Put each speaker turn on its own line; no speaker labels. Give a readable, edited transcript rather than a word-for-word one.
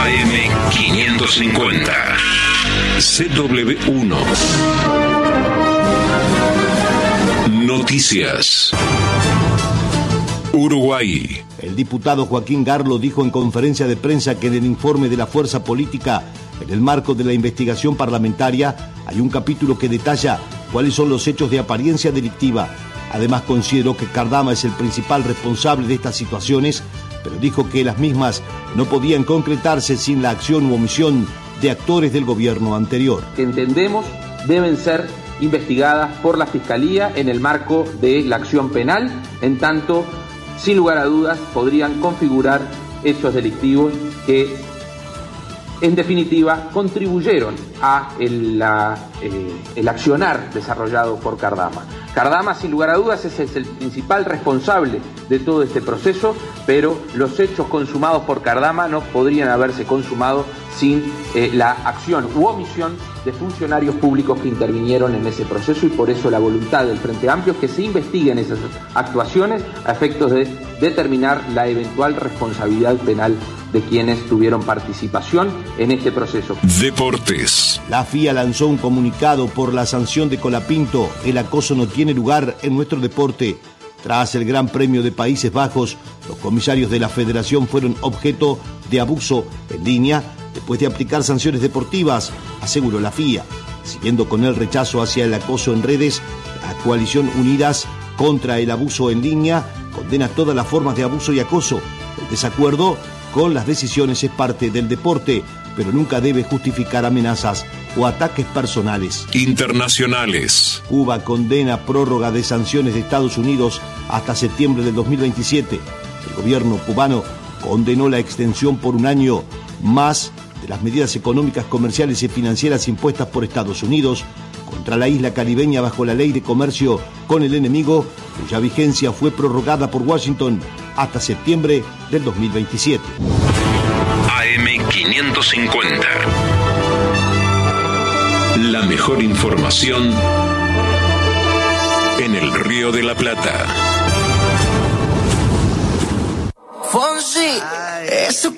AM550. CW1. Noticias. Uruguay.
El diputado Joaquín Garlo dijo en conferencia de prensa que en el informe de la fuerza política, en el marco de la investigación parlamentaria, hay un capítulo que detalla cuáles son los hechos de apariencia delictiva. Además, consideró que Cardama es el principal responsable de estas situaciones, pero dijo que las mismas no podían concretarse sin la acción u omisión de actores del gobierno anterior.
Que entendemos deben ser investigadas por la Fiscalía en el marco de la acción penal, en tanto, sin lugar a dudas, podrían configurar hechos delictivos que, en definitiva, contribuyeron a el accionar desarrollado por Cardama. Cardama, sin lugar a dudas, es el principal responsable de todo este proceso, pero los hechos consumados por Cardama no podrían haberse consumado sin la acción u omisión de funcionarios públicos que intervinieron en ese proceso, y por eso la voluntad del Frente Amplio es que se investiguen esas actuaciones a efectos de determinar la eventual responsabilidad penal de quienes tuvieron participación en este proceso.
Deportes.
La FIA lanzó un comunicado por la sanción de Colapinto. El acoso no tiene lugar en nuestro deporte. Tras el Gran Premio de Países Bajos, los comisarios de la federación fueron objeto de abuso en línea después de aplicar sanciones deportivas, aseguró la FIA. Siguiendo con el rechazo hacia el acoso en redes, la coalición Unidas contra el abuso en línea condena todas las formas de abuso y acoso. El desacuerdo con las decisiones es parte del deporte, pero nunca debe justificar amenazas o ataques personales.
Internacionales.
Cuba condena prórroga de sanciones de Estados Unidos hasta septiembre del 2027. El gobierno cubano condenó la extensión por un año más de las medidas económicas, comerciales y financieras impuestas por Estados Unidos contra la isla caribeña bajo la ley de comercio con el enemigo, cuya vigencia fue prorrogada por Washington hasta septiembre del 2027.
AM550. La mejor información en el Río de la Plata.
Fonsi, eso